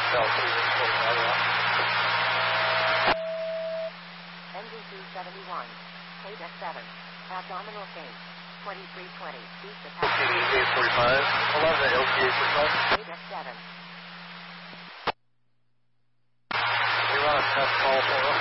Engine 271, KDEC 7, abdominal pain, 2320, cease attack. LTA 45, hold on to LTA 45. KDEC 7. You're on test call for